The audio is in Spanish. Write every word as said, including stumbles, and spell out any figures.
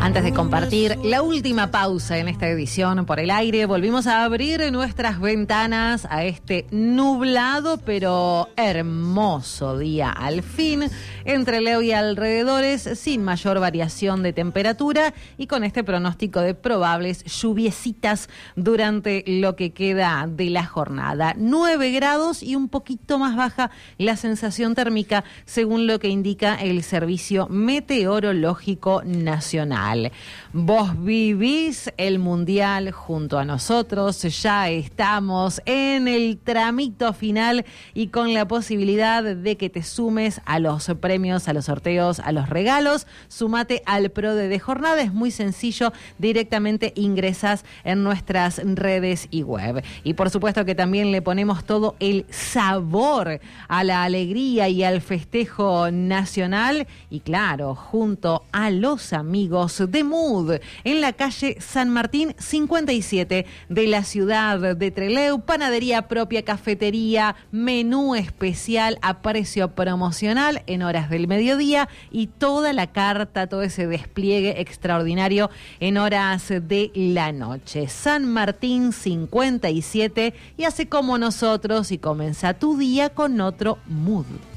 Antes de compartir la última pausa en esta edición por el aire, volvimos a abrir nuestras ventanas a este nublado pero hermoso día al fin, entre Leo y alrededores, sin mayor variación de temperatura y con este pronóstico de probables lluviecitas durante lo que queda de la jornada. nueve grados y un poquito más baja la sensación térmica, según lo que indica el Servicio Meteorológico Nacional. Vos vivís el Mundial junto a nosotros, ya estamos en el tramito final y con la posibilidad de que te sumes a los premios, a los sorteos, a los regalos. Sumate al PRODE de jornada, es muy sencillo, directamente ingresás en nuestras redes y web. Y por supuesto que también le ponemos todo el sabor a la alegría y al festejo nacional y claro, junto a los amigos de Mood, en la calle San Martín cincuenta y siete de la ciudad de Trelew, panadería propia, cafetería, menú especial a precio promocional en horas del mediodía y toda la carta, todo ese despliegue extraordinario en horas de la noche. San Martín cincuenta y siete y hace como nosotros y comienza tu día con otro Mood.